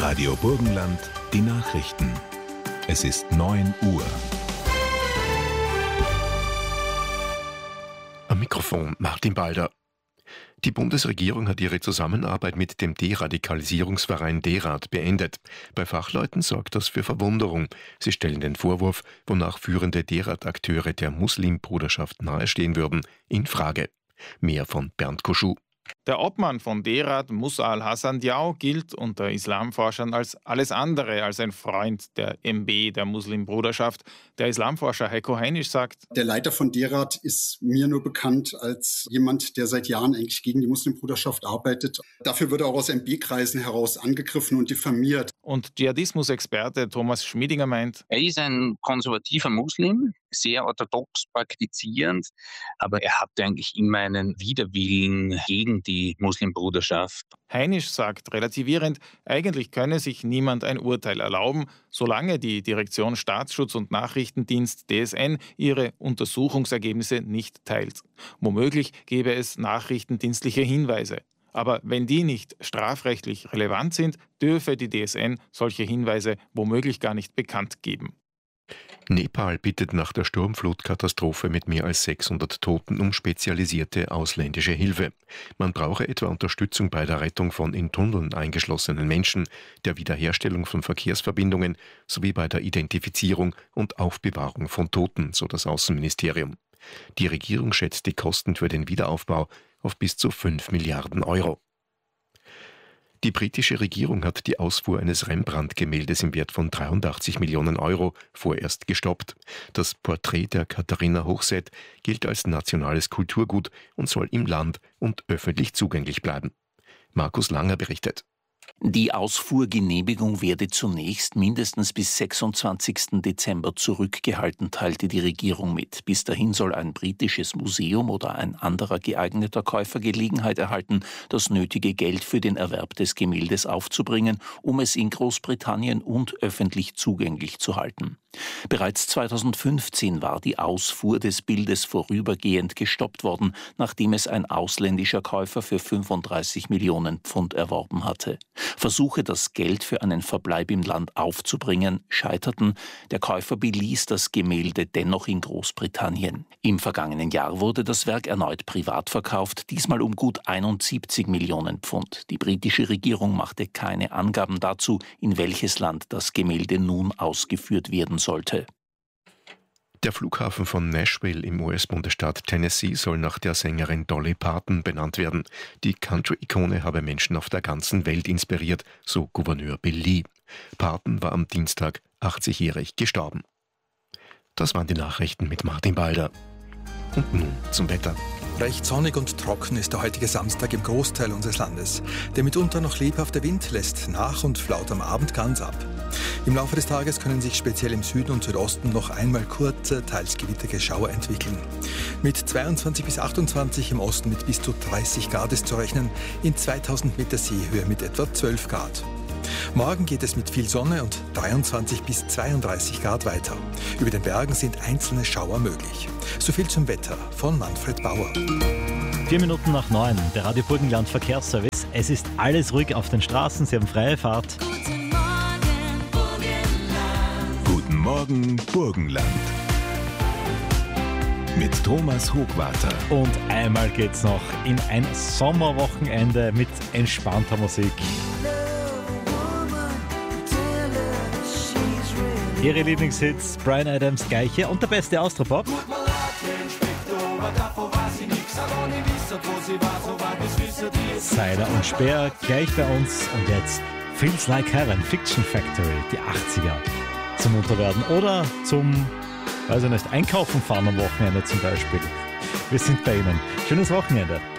Radio Burgenland, die Nachrichten. Es ist 9 Uhr. Am Mikrofon Martin Balder. Die Bundesregierung hat ihre Zusammenarbeit mit dem Deradikalisierungsverein DERAD beendet. Bei Fachleuten sorgt das für Verwunderung. Sie stellen den Vorwurf, wonach führende DERAD-Akteure der Muslimbruderschaft nahestehen würden, in Frage. Mehr von Bernd Koschuh. Der Obmann von DERAD, Musa al-Hassan Diaw, gilt unter Islamforschern als alles andere als ein Freund der MB, der Muslimbruderschaft. Der Islamforscher Heiko Heinisch sagt: Der Leiter von DERAD ist mir nur bekannt als jemand, der seit Jahren eigentlich gegen die Muslimbruderschaft arbeitet. Dafür wird er auch aus MB-Kreisen heraus angegriffen und diffamiert. Und Dschihadismus-Experte Thomas Schmiedinger meint: Er ist ein konservativer Muslim, sehr orthodox praktizierend, aber er hatte eigentlich immer einen Widerwillen gegen die Muslimbruderschaft. Heinisch sagt relativierend, eigentlich könne sich niemand ein Urteil erlauben, solange die Direktion Staatsschutz und Nachrichtendienst DSN ihre Untersuchungsergebnisse nicht teilt. Womöglich gäbe es nachrichtendienstliche Hinweise. Aber wenn die nicht strafrechtlich relevant sind, dürfe die DSN solche Hinweise womöglich gar nicht bekannt geben. Nepal bittet nach der Sturmflutkatastrophe mit mehr als 600 Toten um spezialisierte ausländische Hilfe. Man brauche etwa Unterstützung bei der Rettung von in Tunneln eingeschlossenen Menschen, der Wiederherstellung von Verkehrsverbindungen sowie bei der Identifizierung und Aufbewahrung von Toten, so das Außenministerium. Die Regierung schätzt die Kosten für den Wiederaufbau auf bis zu 5 Milliarden Euro. Die britische Regierung hat die Ausfuhr eines Rembrandt-Gemäldes im Wert von 83 Millionen Euro vorerst gestoppt. Das Porträt der Katharina Hochseth gilt als nationales Kulturgut und soll im Land und öffentlich zugänglich bleiben. Markus Langer berichtet. Die Ausfuhrgenehmigung werde zunächst mindestens bis 26. Dezember zurückgehalten, teilte die Regierung mit. Bis dahin soll ein britisches Museum oder ein anderer geeigneter Käufer Gelegenheit erhalten, das nötige Geld für den Erwerb des Gemäldes aufzubringen, um es in Großbritannien und öffentlich zugänglich zu halten. Bereits 2015 war die Ausfuhr des Bildes vorübergehend gestoppt worden, nachdem es ein ausländischer Käufer für 35 Millionen Pfund erworben hatte. Versuche, das Geld für einen Verbleib im Land aufzubringen, scheiterten. Der Käufer beließ das Gemälde dennoch in Großbritannien. Im vergangenen Jahr wurde das Werk erneut privat verkauft, diesmal um gut 71 Millionen Pfund. Die britische Regierung machte keine Angaben dazu, in welches Land das Gemälde nun ausgeführt werden sollte. Der Flughafen von Nashville im US-Bundesstaat Tennessee soll nach der Sängerin Dolly Parton benannt werden. Die Country-Ikone habe Menschen auf der ganzen Welt inspiriert, so Gouverneur Bill Lee. Parton war am Dienstag 80-jährig gestorben. Das waren die Nachrichten mit Martin Balder. Und nun zum Wetter. Recht sonnig und trocken ist der heutige Samstag im Großteil unseres Landes. Der mitunter noch lebhafte Wind lässt nach und flaut am Abend ganz ab. Im Laufe des Tages können sich speziell im Süden und Südosten noch einmal kurze, teils gewittrige Schauer entwickeln. Mit 22 bis 28 im Osten mit bis zu 30 Grad ist zu rechnen, in 2000 Meter Seehöhe mit etwa 12 Grad. Morgen geht es mit viel Sonne und 23 bis 32 Grad weiter. Über den Bergen sind einzelne Schauer möglich. So viel zum Wetter von Manfred Bauer. 4 Minuten nach 9, der Radio Burgenland Verkehrsservice. Es ist alles ruhig auf den Straßen, Sie haben freie Fahrt. Guten Morgen, Burgenland. Guten Morgen, Burgenland. Mit Thomas Hochwarter. Und einmal geht's noch in ein Sommerwochenende mit entspannter Musik. Ihre Lieblingshits, Bryan Adams, Geiche und der beste Austropop. Seiler und Speer gleich bei uns. Und jetzt Feels Like Heaven, Fiction Factory, die 80er. Zum Unterwerden oder zum, weiß ich nicht, Einkaufen fahren am Wochenende zum Beispiel. Wir sind bei Ihnen. Schönes Wochenende.